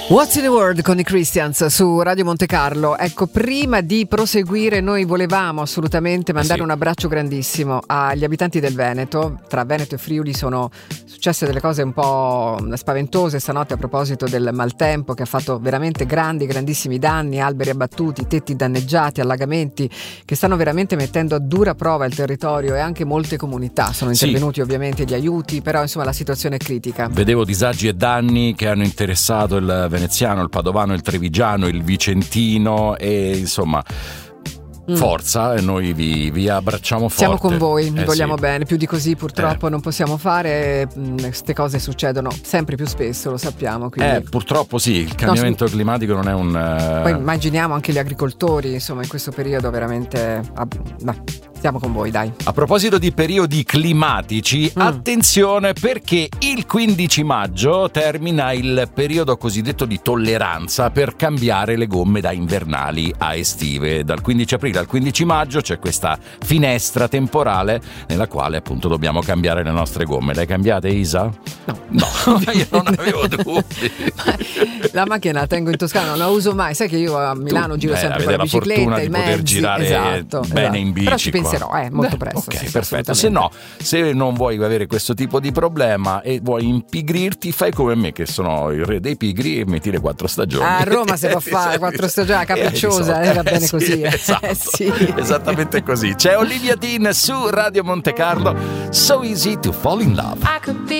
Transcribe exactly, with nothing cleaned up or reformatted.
What's in the World con i Christians su Radio Monte Carlo. Ecco, prima di proseguire noi volevamo assolutamente mandare sì. un abbraccio grandissimo agli abitanti del Veneto. Tra Veneto e Friuli sono successe delle cose un po' spaventose stanotte a proposito del maltempo che ha fatto veramente grandi, grandissimi danni, alberi abbattuti, tetti danneggiati, allagamenti che stanno veramente mettendo a dura prova il territorio e anche molte comunità. Sono intervenuti sì. ovviamente gli aiuti, però insomma la situazione è critica. Vedevo disagi e danni che hanno interessato il veneziano, il padovano, il trevigiano, il vicentino e insomma mm. forza, e noi vi, vi abbracciamo forte. Siamo con voi, vi eh, vogliamo sì. bene, più di così purtroppo eh. non possiamo fare, queste cose succedono sempre più spesso, lo sappiamo. Quindi... Eh, purtroppo sì, il cambiamento no, climatico non è un... Uh... Poi immaginiamo anche gli agricoltori, insomma in questo periodo veramente... No. Siamo con voi, dai. A proposito di periodi climatici, mm. attenzione perché il quindici maggio termina il periodo cosiddetto di tolleranza per cambiare le gomme da invernali a estive. Dal quindici aprile al quindici maggio c'è questa finestra temporale nella quale appunto dobbiamo cambiare le nostre gomme. Le hai cambiate, Isa? No. No, io non avevo dubbi. La macchina la tengo in Toscana, non la uso mai. Sai che io a Milano tu, giro beh, sempre con la bicicletta, fortuna i di mezzi, poter girare esatto, bene esatto. in bici. Però ci qua. penserò, eh, molto Beh, presto. Ok, sì, perfetto. Se no, se non vuoi avere questo tipo di problema e vuoi impigrirti, fai come me che sono il re dei pigri e metti le quattro stagioni. A Roma si può fare quattro stagioni, capricciosa, eh, va bene eh, così. Sì, esatto, eh, sì. Esattamente così. C'è Olivia Dean su Radio Monte Carlo. So easy to fall in love.